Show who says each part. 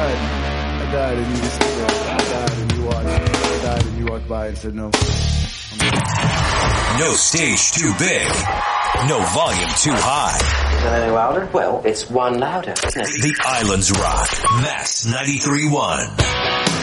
Speaker 1: died and you just stood there. I died and you watched. I died and you walked by and said no.
Speaker 2: No stage too big. No volume too high.
Speaker 3: Is that any louder? Well, it's one louder, isn't it?
Speaker 2: The Islands Rock. Max 93.1.